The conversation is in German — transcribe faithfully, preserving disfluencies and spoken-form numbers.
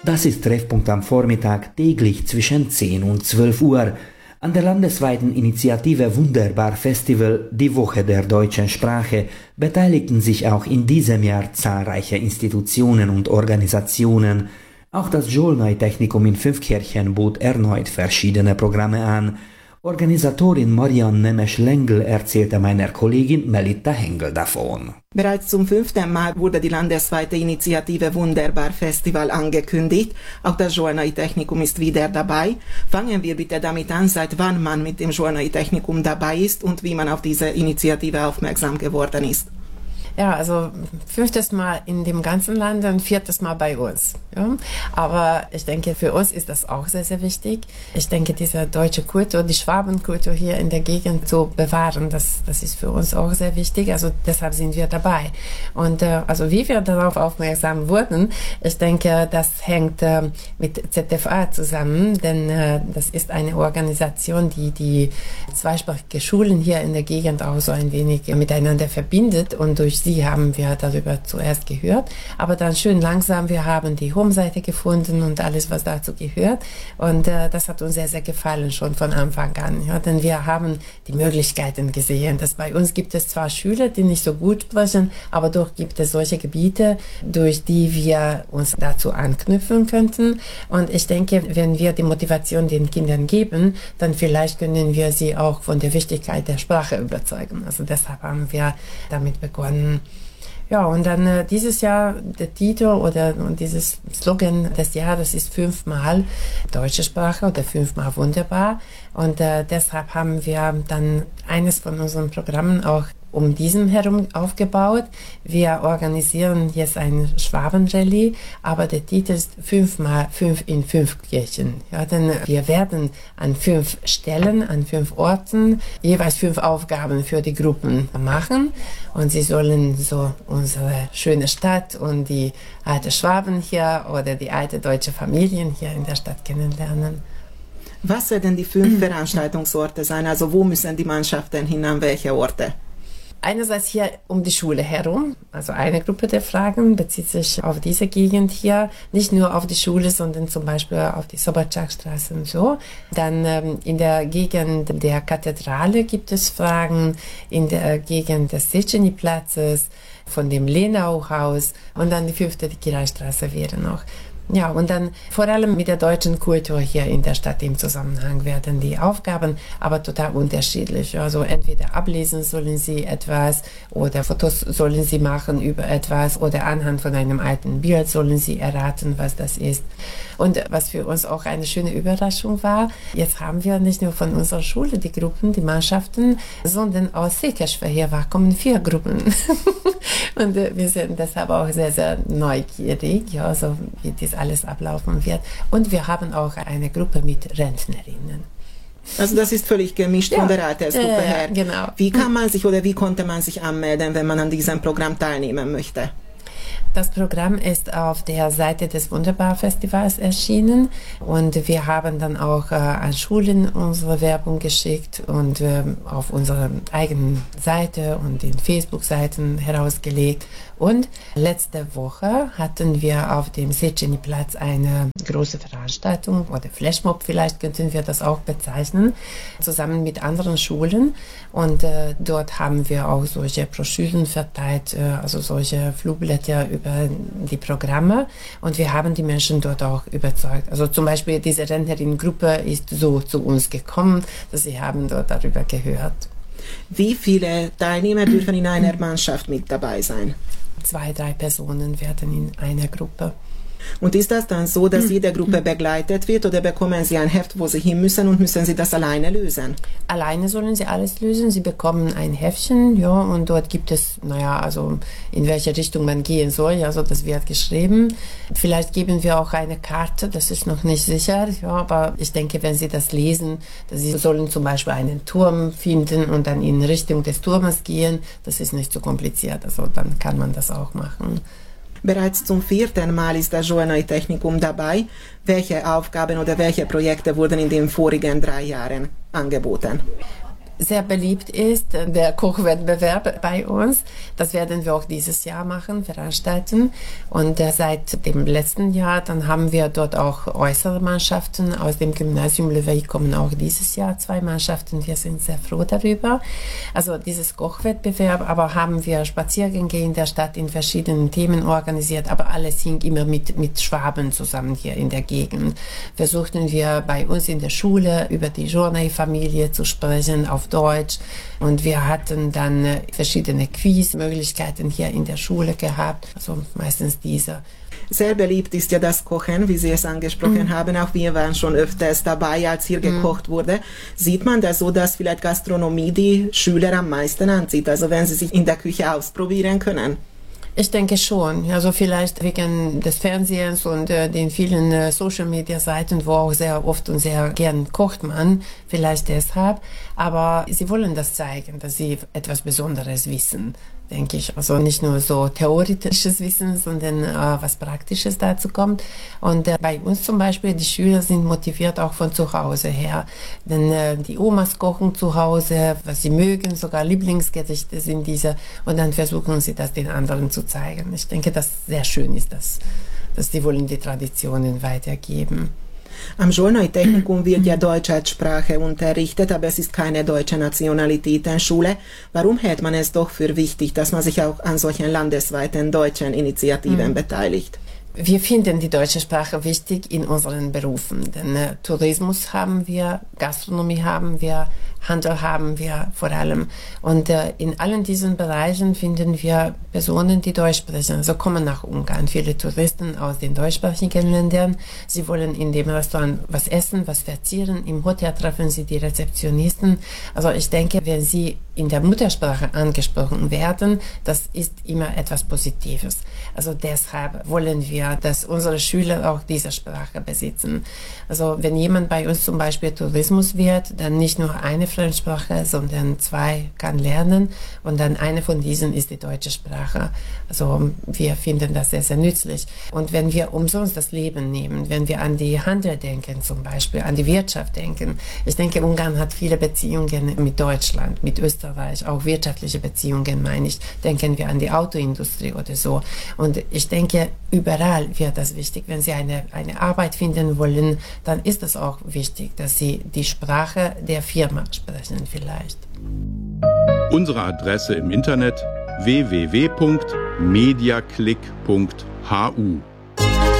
Das ist Treffpunkt am Vormittag täglich zwischen zehn und zwölf Uhr. An der landesweiten Initiative Wunderbar Festival, die Woche der deutschen Sprache, beteiligten sich auch in diesem Jahr zahlreiche Institutionen und Organisationen. Auch das Zsolnay-Technikum in Fünfkirchen bot erneut verschiedene Programme an. Organisatorin Marian Nemes-Lengel erzählte meiner Kollegin Melitta Hengel davon. Bereits zum fünften Mal wurde die landesweite Initiative Wunderbar Festival angekündigt. Auch das Zsolnay-Technikum ist wieder dabei. Fangen wir bitte damit an, seit wann man mit dem Zsolnay-Technikum dabei ist und wie man auf diese Initiative aufmerksam geworden ist. Ja, also fünftes Mal in dem ganzen Land und viertes Mal bei uns. Ja. Aber ich denke, für uns ist das auch sehr, sehr wichtig. Ich denke, diese deutsche Kultur, die Schwabenkultur hier in der Gegend zu bewahren, das, das ist für uns auch sehr wichtig. Also deshalb sind wir dabei. Und äh, also wie wir darauf aufmerksam wurden, ich denke, das hängt äh, mit Z F A zusammen, denn äh, das ist eine Organisation, die die zweisprachige Schulen hier in der Gegend auch so ein wenig miteinander verbindet, und durch sie haben wir darüber zuerst gehört, aber dann schön langsam, wir haben die Home-Seite gefunden und alles, was dazu gehört, und äh, das hat uns sehr, sehr gefallen, schon von Anfang an, ja, denn wir haben die Möglichkeiten gesehen, dass bei uns gibt es zwar Schüler, die nicht so gut sprechen, aber doch gibt es solche Gebiete, durch die wir uns dazu anknüpfen könnten, und ich denke, wenn wir die Motivation den Kindern geben, dann vielleicht können wir sie auch von der Wichtigkeit der Sprache überzeugen, also deshalb haben wir damit begonnen. Ja, und dann äh, dieses Jahr der Titel oder und dieses Slogan des Jahres ist fünfmal deutsche Sprache oder fünfmal wunderbar. Und äh, deshalb haben wir dann eines von unseren Programmen auch um diesen herum aufgebaut. Wir organisieren jetzt ein Schwabenrallye, aber der Titel ist fünfmal fünf in fünf Kirchen. Ja, denn wir werden an fünf Stellen, an fünf Orten jeweils fünf Aufgaben für die Gruppen machen, und sie sollen so unsere schöne Stadt und die alte Schwaben hier oder die alte deutsche Familien hier in der Stadt kennenlernen. Was werden die fünf Veranstaltungsorte sein? Also wo müssen die Mannschaften hin, an welche Orte? Einerseits hier um die Schule herum, also eine Gruppe der Fragen bezieht sich auf diese Gegend hier, nicht nur auf die Schule, sondern zum Beispiel auf die Sobotschakstraße und so. Dann ähm, in der Gegend der Kathedrale gibt es Fragen, in der Gegend des Szechenyi-Platzes, von dem Lenau-Haus, und dann die fünfte, die Kirchstraße wäre noch. Ja, und dann vor allem mit der deutschen Kultur hier in der Stadt im Zusammenhang werden die Aufgaben aber total unterschiedlich. Also entweder ablesen sollen sie etwas oder Fotos sollen sie machen über etwas oder anhand von einem alten Bild sollen sie erraten, was das ist. Und was für uns auch eine schöne Überraschung war, jetzt haben wir nicht nur von unserer Schule die Gruppen, die Mannschaften, sondern aus Székesfehérvár kommen vier Gruppen. Und wir sind deshalb auch sehr, sehr neugierig, ja, so wie dies alles ablaufen wird. Und wir haben auch eine Gruppe mit Rentnerinnen. Also das ist völlig gemischt, ja, von der Altersgruppe äh, her. Genau. Wie kann man sich oder wie konnte man sich anmelden, wenn man an diesem Programm teilnehmen möchte? Das Programm ist auf der Seite des Wunderbar-Festivals erschienen, und wir haben dann auch äh, an Schulen unsere Werbung geschickt und äh, auf unserer eigenen Seite und den Facebook-Seiten herausgelegt. Und letzte Woche hatten wir auf dem Szechenyi-Platz eine große Veranstaltung oder Flashmob, vielleicht könnten wir das auch bezeichnen, zusammen mit anderen Schulen. Und äh, dort haben wir auch solche Broschüren verteilt, äh, also solche Flugblätter über die Programme. Und wir haben die Menschen dort auch überzeugt. Also zum Beispiel diese Rentnerinnengruppe ist so zu uns gekommen, dass sie haben dort darüber gehört. Wie viele Teilnehmer dürfen in einer Mannschaft mit dabei sein? Zwei, drei Personen werden in einer Gruppe. Und ist das dann so, dass jede Gruppe begleitet wird, oder bekommen sie ein Heft, wo sie hin müssen, und müssen sie das alleine lösen? Alleine sollen sie alles lösen. Sie bekommen ein Heftchen, ja, und dort gibt es, naja, also in welche Richtung man gehen soll, also das wird geschrieben. Vielleicht geben wir auch eine Karte, das ist noch nicht sicher, ja, aber ich denke, wenn sie das lesen, dass sie sollen zum Beispiel einen Turm finden und dann in Richtung des Turmes gehen, das ist nicht so kompliziert, also dann kann man das auch machen. Bereits zum vierten Mal ist das Zsolnay-Technikum dabei. Welche Aufgaben oder welche Projekte wurden in den vorigen drei Jahren angeboten? sehr beliebt ist, der Kochwettbewerb bei uns. Das werden wir auch dieses Jahr machen, veranstalten. Und äh, seit dem letzten Jahr, dann haben wir dort auch äußere Mannschaften. Aus dem Gymnasium Löwy kommen auch dieses Jahr zwei Mannschaften. Wir sind sehr froh darüber. Also dieses Kochwettbewerb, aber haben wir Spaziergänge in der Stadt in verschiedenen Themen organisiert, aber alles hing immer mit, mit Schwaben zusammen hier in der Gegend. Versuchten wir bei uns in der Schule über die Journey-Familie zu sprechen, auf Deutsch. Und wir hatten dann äh, verschiedene Quizmöglichkeiten hier in der Schule gehabt, also meistens diese. Sehr beliebt ist ja das Kochen, wie Sie es angesprochen mm. haben. Auch wir waren schon öfters dabei, als hier mm. gekocht wurde. Sieht man das so, dass vielleicht Gastronomie die Schüler am meisten anzieht? Also wenn sie sich in der Küche ausprobieren können? Ich denke schon. Also vielleicht wegen des Fernsehens und äh, den vielen äh, Social-Media-Seiten, wo auch sehr oft und sehr gern kocht man, vielleicht deshalb. Aber sie wollen das zeigen, dass sie etwas Besonderes wissen, denke ich. Also nicht nur so theoretisches Wissen, sondern äh, was Praktisches dazu kommt. Und äh, bei uns zum Beispiel, die Schüler sind motiviert auch von zu Hause her. Denn äh, die Omas kochen zu Hause, was sie mögen, sogar Lieblingsgerichte sind diese. Und dann versuchen sie das den anderen zu zeigen. Ich denke, dass sehr schön ist, dass, dass sie wollen die Traditionen weitergeben. Am Zsolnay-Technikum wird ja Deutsch als Sprache unterrichtet, aber es ist keine deutsche Nationalitätenschule. Warum hält man es doch für wichtig, dass man sich auch an solchen landesweiten deutschen Initiativen mhm. beteiligt? Wir finden die deutsche Sprache wichtig in unseren Berufen, denn äh, Tourismus haben wir, Gastronomie haben wir, Handel haben wir vor allem. Und äh, in allen diesen Bereichen finden wir Personen, die Deutsch sprechen. Also kommen nach Ungarn viele Touristen aus den deutschsprachigen Ländern. Sie wollen in dem Restaurant was essen, was verzieren. Im Hotel treffen sie die Rezeptionisten. Also ich denke, wenn sie in der Muttersprache angesprochen werden, das ist immer etwas Positives. Also deshalb wollen wir, dass unsere Schüler auch diese Sprache besitzen. Also wenn jemand bei uns zum Beispiel Tourismus wird, dann nicht nur eine Fremdsprache, sondern zwei kann lernen und dann eine von diesen ist die deutsche Sprache. Also wir finden das sehr, sehr nützlich. Und wenn wir umsonst das Leben nehmen, wenn wir an die Handel denken zum Beispiel, an die Wirtschaft denken, ich denke, Ungarn hat viele Beziehungen mit Deutschland, mit Österreich, auch wirtschaftliche Beziehungen meine ich, denken wir an die Autoindustrie oder so. Und ich denke, überall wird das wichtig. Wenn Sie eine, eine Arbeit finden wollen, dann ist es auch wichtig, dass Sie die Sprache der Firma sprechen vielleicht. Unsere Adresse im Internet w w w punkt mediaclick punkt h u